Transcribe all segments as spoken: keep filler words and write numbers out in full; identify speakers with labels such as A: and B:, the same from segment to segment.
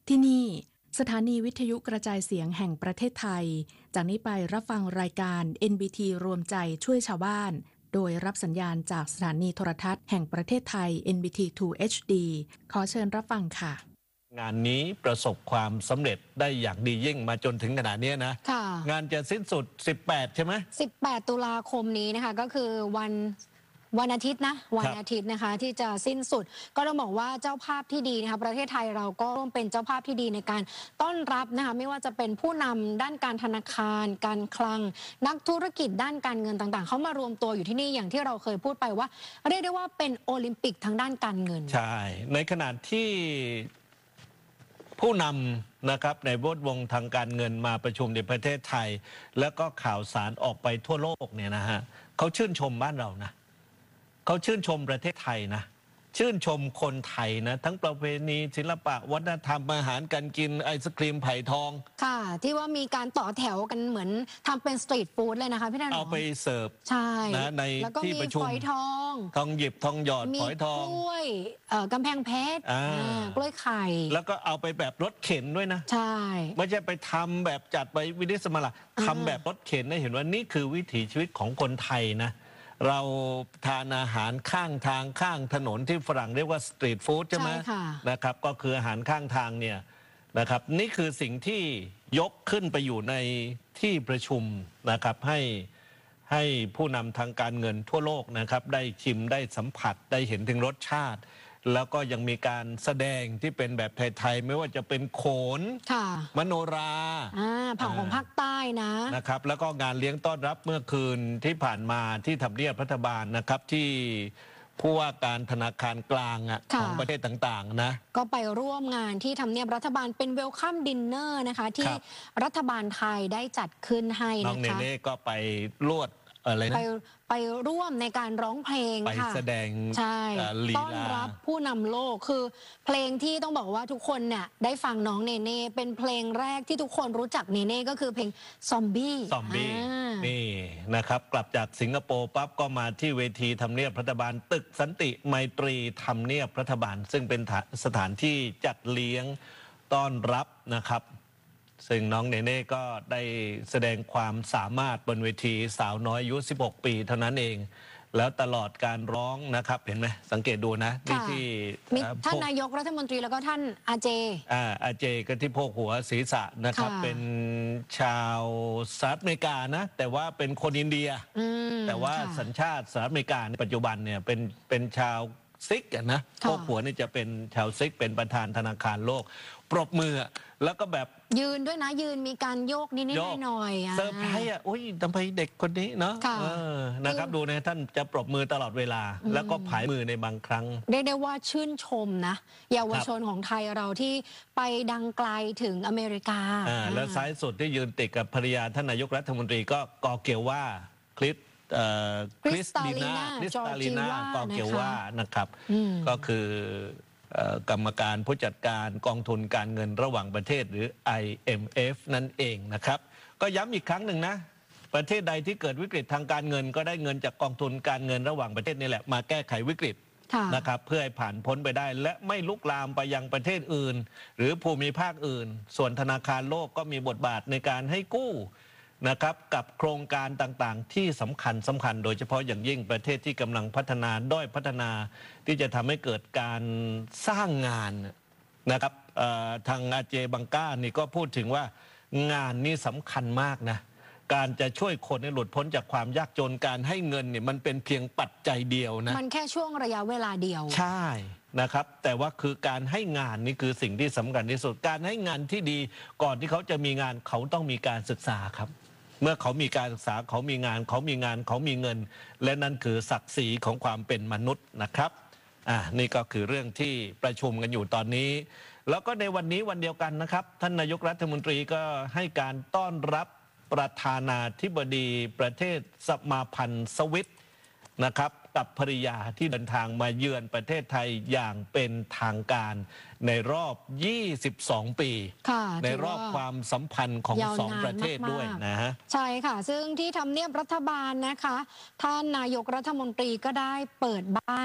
A: ที่นี่สถานีวิทยุกระจายเสียงแห่งประเทศไทยจากนี้ไปรับฟังรายการ เอ็น บี ที รวมใจช่วยชาวบ้านโดยรับสัญญาณจากสถานีโทรทัศน์แห่งประเทศไทย เอ็น บี ที ทู เอช ดี ขอเชิญรับฟังค่ะ
B: งานนี้ประสบความสำเร็จได้อย่างดียิ่งมาจนถึงขนาดนี้นะงานจะสิ้นสุดสิบแปดใช่ไหม
C: สิบแปดตุลาคมนี้นะคะก็คือวันวันอาทิตย์นะวันอาทิตย์นะคะที่จะสิ้นสุดก็ต้องบอกว่าเจ้าภาพที่ดีนะคะประเทศไทยเราก็ร่วมเป็นเจ้าภาพที่ดีในการต้อนรับนะคะไม่ว่าจะเป็นผู้นำด้านการธนาคารการคลังนักธุรกิจด้านการเงินต่างๆเขามารวมตัวอยู่ที่นี่อย่างที่เราเคยพูดไปว่าเรียกได้ว่าเป็นโอลิมปิกทางด้านการเงิน
B: ใช่ในขณะที่ผู้นำนะครับในแวดวงทางการเงินมาประชุมในประเทศไทยแล้วก็ข่าวสารออกไปทั่วโลกเนี่ยนะฮะเขาชื่นชมบ้านเรานะเขาชื่นชมประเทศไทยนะชื่นชมคนไทยนะทั้งประเพณีศิลปะวัฒนธรรมอาหารการกินไอศครีมไผ่ทอง
C: ค่ะที่ว่ามีการต่อแถวกันเหมือนทำเป็นสตรีทฟู้ดเลยนะคะพี่นัน
B: เอาไปเสิร์ฟ
C: ใช่
B: นะในที่ประชุม
C: ฝอยทอง
B: ทองหยิบทองหยอดฝอยทอง
C: มีกล้วยกำแพงเพชรกล้วยไข่
B: แล้วก็เอาไปแบบรถเข็นด้วยนะ
C: ใช่
B: ไม่ใช่ไปทำแบบจัดไปวินิสมาลาทำแบบรถเข็นให้เห็นว่านี่คือวิถีชีวิตของคนไทยนะเราทานอาหารข้างทางข้างถนนที่ฝรั่งเรียกว่าสตรีทฟู้ดใช่ไหมนะครับก็คืออาหารข้างทางเนี่ยนะครับนี่คือสิ่งที่ยกขึ้นไปอยู่ในที่ประชุมนะครับให้ให้ผู้นำทางการเงินทั่วโลกนะครับได้ชิมได้สัมผัสได้เห็นถึงรสชาติแล้วก็ยังมีการแสดงที่เป็นแบบไทยๆไม่ว่าจะเป็นโขนมโนรา
C: เผ่าของภาคใต้นะ
B: นะครับแล้วก็งานเลี้ยงต้อนรับเมื่อคืนที่ผ่านมาที่ทำเนียบรัฐบาลนะครับที่ผู้ว่าการธนาคารกลางของประเทศต่างๆนะ
C: ก็ไปร่วมงานที่ทำเนียบรัฐบาลเป็นเวลคัมดินเนอร์นะคะที่รัฐบาลไทยได้จัดขึ้นให้นะคะน้องเน
B: เน่ก็ไปลวดอะไรนะ
C: ไปไปร่วมในการร้องเพลง
B: ไปแสดง
C: ใช่ต้อนรับผู้นำโลกคือเพลงที่ต้องบอกว่าทุกคนเนี่ยได้ฟังน้องเนเน่เป็นเพลงแรกที่ทุกคนรู้จักเนเน่ก็คือเพลงซอมบี้
B: ซอมบี้นี่นะครับกลับจากสิงคโปร์ปั๊บก็มาที่เวทีทำเนียบรัฐบาลตึกสันติไมตรีทำเนียบรัฐบาลซึ่งเป็นสถานที่จัดเลี้ยงต้อนรับนะครับซึ่งน้องเนเน่ก็ได้แสดงความสามารถบนเวทีสาวน้อยอายุสิบหกปีเท่านั้นเองแล้วตลอดการร้องนะครับเห็นไหมสังเกตดูนะที่ที่
C: ท่านนายกรัฐมนตรีแล้วก็ท่านอาเจ
B: อ่าอาเจก็ที่โพกหัวศีรษะนะครับเป็นชาวสหรัฐอเมริกานะแต่ว่าเป็นคนอินเดียแต่ว่าสัญชาติสหรัฐอเมริกาในปัจจุบันเนี่ยเป็นเป็นชาวซิกนะโพกหัวนี่จะเป็นชาวซิกเป็นประธานธนาคารโลกปรบมือแล้วก็แบบ
C: ยืนด้วยนะยืนมีการโยกนิดๆหน่อย
B: ๆเซอร์ไพรส์อ่ะโอ้ยทำไมเด็กคนนี้เนาะนะครับดูนะท่านจะปรบมือตลอดเวลาแล้วก็ผายมือในบางครั้ง
C: เรียกได้ว่าชื่นชมนะเยาวชนของไทยเราที่ไปดังไกลถึงอเมริกา
B: แล้วซ้ายสุดที่ยืนติดกับภรรยาท่านนายกรัฐมนตรีก็กอเกียวว่าคลิปคริสตาลีนาคริสตาลีนากอเกียวว่านะครับก็คือกรรมการผู้จัดการกองทุนการเงินระหว่างประเทศหรือ ไอ เอ็ม เอฟ นั่นเองนะครับก็ย้ำอีกครั้งหนึ่งนะประเทศใดที่เกิดวิกฤตทางการเงินก็ได้เงินจากกองทุนการเงินระหว่างประเทศนี่แหละมาแก้ไขวิกฤตนะครับเพื่อให้ผ่านพ้นไปได้และไม่ลุกลามไปยังประเทศอื่นหรือภูมิภาคอื่นส่วนธนาคารโลกก็มีบทบาทในการให้กู้นะครับกับโครงการต่างๆที่สำคัญสำคัญโดยเฉพาะอย่างยิ่งประเทศที่กำลังพัฒนาด้อยพัฒนาที่จะทำให้เกิดการสร้างงานนะครับทางอาเจบังก้านี่ก็พูดถึงว่างานนี้สำคัญมากนะการจะช่วยคนให้หลุดพ้นจากความยากจนการให้เงินเนี่ยมันเป็นเพียงปัจจัยเดียวนะ
C: มันแค่ช่วงระยะเวลาเดียว
B: ใช่นะครับแต่ว่าคือการให้งานนี่คือสิ่งที่สำคัญที่สุดการให้งานที่ดีก่อนที่เขาจะมีงานเขาต้องมีการศึกษาครับเมื่อเขามีการศึกษาเขามีงานเขามีงานเขามีเงินและนั่นคือศักดิ์ศรีของความเป็นมนุษย์นะครับอ่านี่ก็คือเรื่องที่ประชุมกันอยู่ตอนนี้แล้วก็ในวันนี้วันเดียวกันนะครับท่านนายกรัฐมนตรีก็ให้การต้อนรับประธานาธิบดีประเทศสมาพันธ์สวิตนะครับกับภริยาที่เดินทางมาเยือนประเทศไทยอย่างเป็นทางการในรอบยี่สิบสองปีในรอบความสัมพันธ์ของสองประเทศด้วยนะฮะ
C: ใช่ค่ะซึ่งที่ทำเนียบรัฐบาลนะคะท่านนายกรัฐมนตรีก็ได้เปิดบ้าน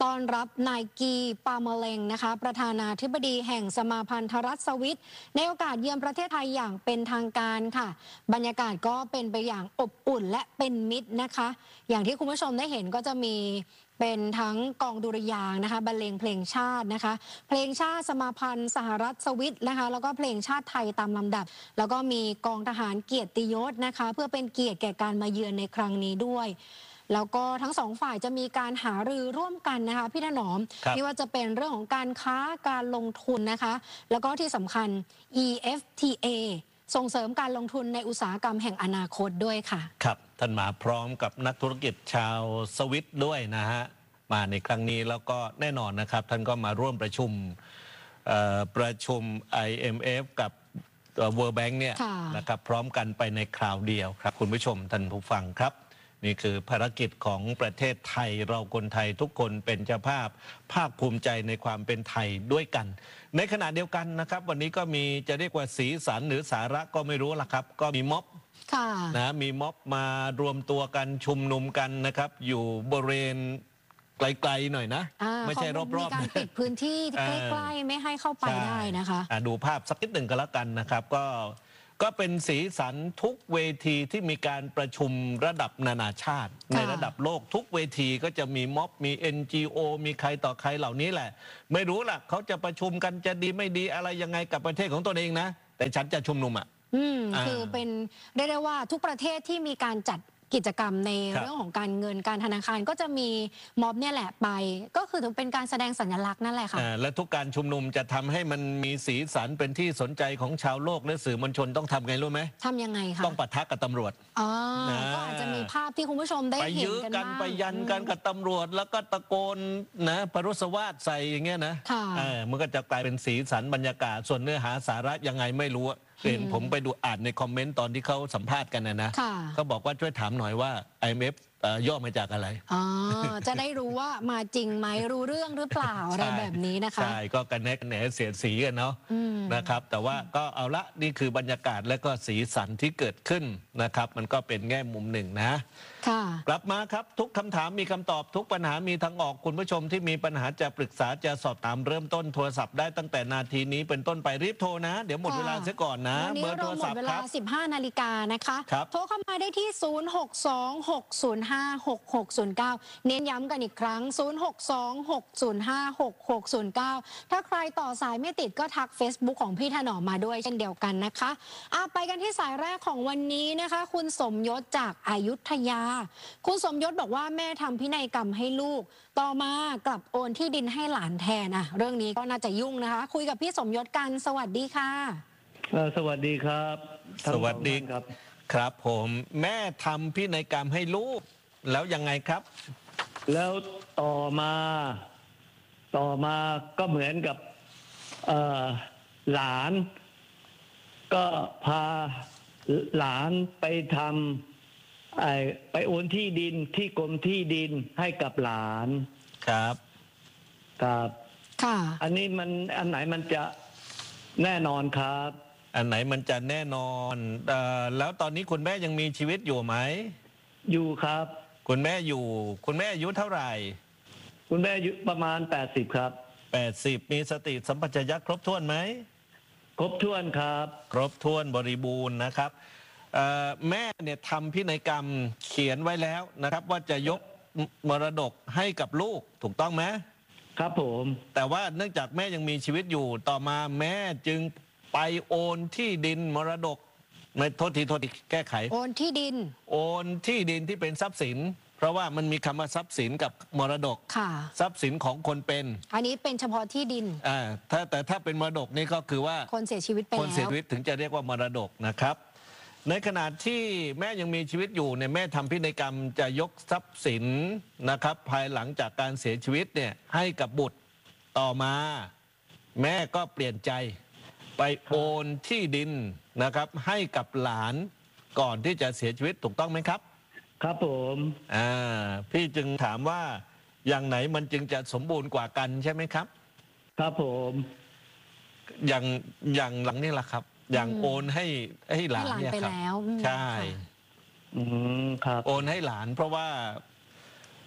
C: ต้อนรับนายกีปาเมเลงนะคะประธานาธิบดีแห่งสมาพันธรัฐสวิตในโอกาสเยือนประเทศไทยอย่างเป็นทางการค่ะบรรยากาศก็เป็นไปอย่างอบอุ่นและเป็นมิตรนะคะอย่างที่คุณผู้ชมได้เห็นก็จะมีเป็นทั้งกองดุริยางค์นะคะบรรเลงเพลงชาตินะคะเพลงชาติสมาพันธ์สหรัฐสวิตนะคะแล้วก็เพลงชาติไทยตามลำดับแล้วก็มีกองทหารเกียรติยศนะคะเพื่อเป็นเกียรติแก่การมาเยือนในครั้งนี้ด้วยแล้วก็ทั้งสองฝ่ายจะมีการหารือร่วมกันนะคะพี่ถนอมไม่ว่าจะเป็นเรื่องของการค้าการลงทุนนะคะแล้วก็ที่สำคัญ อี เอฟ ที เอ ส่งเสริมการลงทุนในอุตสาหกรรมแห่งอนาคตด้วยค่ะ
B: ครับท่านมาพร้อมกับนักธุรกิจชาวสวิตด้วยนะฮะมาในครั้งนี้แล้วก็แน่นอนนะครับท่านก็มาร่วมประชุมประชุม ไอ เอ็ม เอฟ กับ World Bank เนี่ยนะครับพร้อมกันไปในคราวเดียวครับคุณผู้ชมท่านผู้ฟังครับนี่คือภารกิจของประเทศไทยเราคนไทยทุกคนเป็นเจ้าภาพภาคภูมิใจในความเป็นไทยด้วยกันในขณะเดียวกันนะครับวันนี้ก็มีจะเรียกว่าสีสันหรือสาระก็ไม่รู้ละครับก็มีม็อบนะมีม็อบมารวมตัวกันชุมนุมกันนะครับอยู่บริเวณไกลๆหน่อยนะไม่ใช่รอบๆมี
C: การปิดพื้นที่ใกล้ๆไม่ให้เข้าไปได้นะคะ
B: ดูภาพสักนิดหนึ่งก็แล้วกันนะครับก็ก็เป็นสีสันทุกเวทีที่มีการประชุมระดับนานาชาติในระดับโลกทุกเวทีก็จะมีม็อบมี เอ็น จี โอ มีใครต่อใครเหล่านี้แหละไม่รู้ล่ะเขาจะประชุมกันจะดีไม่ดีอะไรยังไงกับประเทศของตนเองนะแต่ฉันจะชุมนุมอ่ะ
C: อืมคือเป็นได้ได้ว่าทุกประเทศที่มีการจัดกิจกรรมในเรื่องของการเงินการธนาคารก็จะมีม็อบเนี่ยแหละไปก็คือถือเป็นการแสดงสัญลักษณ์นั่นแหละค่ะ
B: และทุกการชุมนุมจะทำให้มันมีสีสันเป็นที่สนใจของชาวโลกและสื่อมวลชนต้องทำไงรู้ไหม
C: ทำยังไงคะ
B: ต้องปะทะกับตำรวจ
C: อ๋อก็อาจจะมีภาพที่คุณผู้ชมได้เห็นกันบ้าง
B: ไปยันกันกับตำรวจแล้วก็ตะโกนนะปรุษวาทใส่อย่างเงี้ยนะมันก็จะกลายเป็นสีสันบรรยากาศส่วนเนื้อหาสาระยังไงไม่รู้เห็นผมไปดูอ่านในคอมเมนต์ตอนที่เขาสัมภาษณ์กันนะนะเขาบอกว่าช่วยถามหน่อยว่า ไอ เอ็ม เอฟ ย่อมาจากอะไร
C: อ๋อจะได้รู้ว่ามาจริงไหมรู้เรื่องหรือเปล่าอะไรแบบนี้นะคะ
B: ใช่ก็กันแนกแหนเสียดสีกันเนาะนะครับแต่ว่าก็เอาละนี่คือบรรยากาศและก็สีสันที่เกิดขึ้นนะครับมันก็เป็นแง่มุมหนึ่งนะกลับมาครับทุกคำถามมีคำตอบทุกปัญหามีทางออกคุณผู้ชมที่มีปัญหาจะปรึกษาจะสอบถามเริ่มต้นโทรศัพท์ได้ตั้งแต่นาทีนี้เป็นต้นไปรีบโทรนะเดี๋ยวหมดเวลาเสียก่อนนะ
C: เบอร์โทรศัพท์ครับสิบห้านาฬิกานะคะโทรเข้ามาได้ที่ศูนย์ หก สอง หก ศูนย์ ห้า หก หก ศูนย์ เก้าเน้นย้ำกันอีกครั้งศูนย์ หก สอง หก ศูนย์ ห้า หก หก ศูนย์ เก้าถ้าใครต่อสายไม่ติดก็ทัก Facebook ของพี่ถนอมมาด้วยเช่นเดียวกันนะคะอ่ะไปกันที่สายแรกของวันนี้นะคะคุณสมยศจากอยุธยาคุณสมยศบอกว่าแม่ทำพินัยกรรมให้ลูกต่อมากลับโอนที่ดินให้หลานแทนอ่ะเรื่องนี้ก็น่าจะยุ่งนะคะคุยกับพี่สมยศกันสวัสดีค่ะ
D: สวัสดีครับ
B: สวัสดีครับครับผมแม่ทำพินัยกรรมให้ลูกแล้วยังไงครับ
D: แล้วต่อมาต่อมาก็เหมือนกับหลานก็พาหลานไปทำไปโอนที่ดินที่กรมที่ดินให้กับหลาน
B: ครับ
D: ครับค่ะอันนี้มันอันไหนมันจะแน่นอนครับ
B: อันไหนมันจะแน่นอนเอ่อแล้วตอนนี้คุณแม่ยังมีชีวิตอยู่ไหม
D: อยู่ครับ
B: คุณแม่อยู่คุณแม่อายุเท่าไหร่
D: คุณแม่อายุประมาณแปดสิบครับ
B: แปดสิบมีสติสัมปชัญญะครบถ้วนไหม
D: ครบถ้วนครับ
B: ครบถ้วนบริบูรณ์นะครับแม่เนี่ยทำพินัยกรรมเขียนไว้แล้วนะครับว่าจะยกมรดกให้กับลูกถูกต้องไหม
D: ครับผม
B: แต่ว่าเนื่องจากแม่ยังมีชีวิตอยู่ต่อมาแม่จึงไปโอนที่ดินมรดกไม่โทษทีโทษทีแก้ไข
C: โอนที่ดิน
B: โอนที่ดินที่เป็นทรัพย์สินเพราะว่ามันมีคำว่าทรัพย์สินกับมรดก
C: ค่ะ
B: ทรัพย์สินของคนเป็น
C: อันนี้เป็นเฉพาะที่ดิน
B: อ่าถ้าแต่ถ้าเป็นมรดกนี่ก็คือว่า
C: คนเสียชีวิตไปแล้ว
B: คนเสียชีวิตถึงจะเรียกว่ามรดกนะครับในขณะที่แม่ยังมีชีวิตอยู่เนี่ยแม่ทำพินัยกรรมจะยกทรัพย์สินนะครับภายหลังจากการเสียชีวิตเนี่ยให้กับบุตรต่อมาแม่ก็เปลี่ยนใจไปโอนที่ดินนะครับให้กับหลานก่อนที่จะเสียชีวิตถูกต้องไหมครับ
D: ครับผม
B: อ่าพี่จึงถามว่าอย่างไหนมันจึงจะสมบูรณ์กว่ากันใช่ไหมครับ
D: ครับผม
B: อย่างอย่างหลังนี่แหละครับอย่างโอนให้ให้หลานเนี่ยครับใช่
D: อืมครับ
B: โอนให้หลานเพราะว่า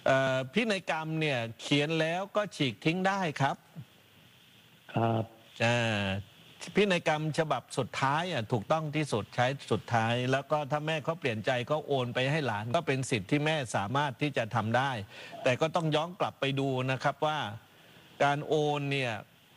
B: พินัยกรรมเนี่ยเขียนแล้วก็ฉีกทิ้งได้ครับ
D: ครับ
B: พินัยกรรมฉบับสุดท้ายอ่ะถูกต้องที่สุดใช้สุดท้ายแล้วก็ถ้าแม่เขาเปลี่ยนใจก็โอนไปให้หลานก็เป็นสิทธิ์ที่แม่สามารถที่จะทำได้แต่ก็ต้องย้อนกลับไปดูนะครับว่าการโอนเนี่ย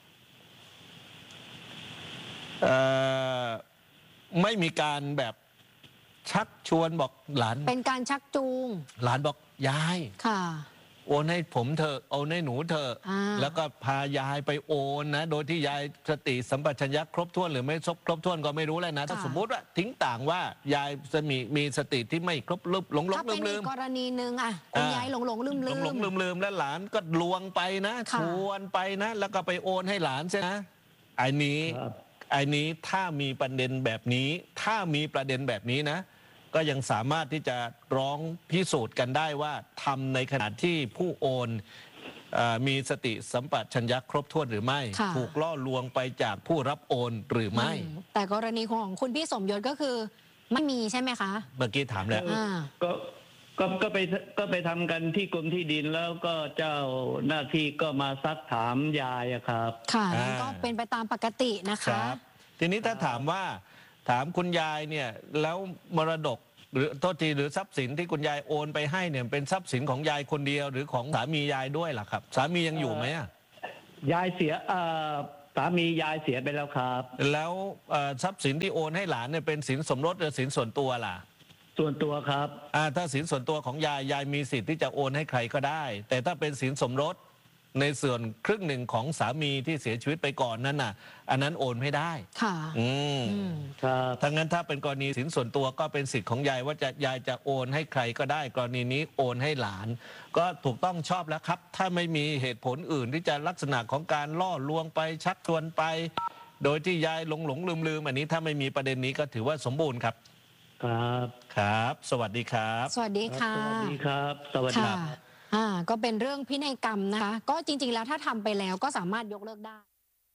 B: ไม่มีการแบบชักชวนบอกหลาน
C: เป็นการชักจูง
B: หลานบอกยาย
C: ค่ะ
B: โอนให้ผมเถอะโอนให้หนูเถอะแล้วก็พายายไปโอนนะโดยที่ยายสติสัมปชัญญะครบถ้วนหรือไม่ครบถ้วนก็ไม่รู้แล้วนะถ้าสมมติว่าทิ้งต่างว่ายายจะมีมีสติที่ไม่ครบลืมหลงหลงลืมลืม
C: กรณีหนึ่งอ่ะคุณยายหลงหลงลืมลืม
B: หลงลืมลืมแล้วหลานก็ลวงไปนะชวนไปนะแล้วก็ไปโอนให้หลานใช่ไหมไอ้นี้ไอ้นี้ถ้ามีประเด็นแบบนี้ถ้ามีประเด็นแบบนี้นะก็ยังสามารถที่จะร้องพิสูจน์กันได้ว่าทำในขณะที่ผู้โอนมีสติสัมปชัญญะครบถ้วนหรือไม่ถูกล่อลวงไปจากผู้รับโอนหรือไม่
C: แต่กรณีของคุณพี่สมยศก็คือไม่มีใช่ไหมคะ
B: เมื่อกี้ถามแล้ว
D: ก็ก็ก็ไปก็ไปทำกันที่กรมที่ดินแล้วก็เจ้าหน้าที่ก็มาซักถามยายครับ
C: ค่ะก็เป็นไปตามปกตินะคะ
B: ทีนี้ถ้าถามว่าถามคุณยายเนี่ยแล้วมรดกหรือโทษทีหรือทรัพย์สินที่คุณยายโอนไปให้เนี่ยเป็นทรัพย์สินของยายคนเดียวหรือของสามียายด้วยล่ะครับสามียังอยู่ไหมอ่ะ
D: ยายเสียสามียายเสียไปแล้วครับ
B: แล้วทรัพย์สินที่โอนให้หลานเนี่ยเป็นสินสมรสหรือสินส่วนตัวล่ะ
D: ส่วนตัวครับ
B: ถ้าสินส่วนตัวของยายยายมีสิทธิ์ที่จะโอนให้ใครก็ได้แต่ถ้าเป็นสินสมรสในส่วนครึ่งหนึ่งของสามีที่เสียชีวิตไปก่อนนั้นน่ะอันนั้นโอนไม่ได้
C: ค่ะ
B: อืมครับทั้งนั้นถ้าเป็นกรณีสินส่วนตัวก็เป็นสิทธิ์ของยายว่าจะยายจะโอนให้ใครก็ได้กรณีนี้โอนให้หลานก็ถูกต้องชอบแล้วครับถ้าไม่มีเหตุผลอื่นที่จะลักษณะของการล่อลวงไปชักชวนไปโดยที่ยายหลงหลงลืมลืมอันนี้ถ้าไม่มีประเด็นนี้ก็ถือว่าสมบูรณ์ครับ
D: ครับ
B: ครับสวัสดีครับ
C: สวัสดีค่ะ
D: สวัสดีครับสวัสดีครับ
C: อ่าก็เป็นเรื่องพินัยกรรมนะคะก็จริงๆแล้วถ้าทำไปแล้วก็สามารถยกเลิกได้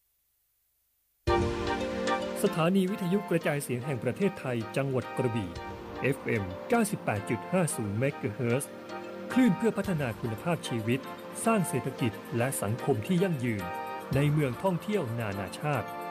E: สถานีวิทยุกระจายเสียงแห่งประเทศไทยจังหวัดกระบี่ เอฟ เอ็ม เก้าสิบแปดจุดห้าศูนย์ เมกะเฮิรตซ์คลื่นเพื่อพัฒนาคุณภาพชีวิตสร้างเศรษฐกิจและสังคมที่ยั่งยืนในเมืองท่องเที่ยวนานาชาติ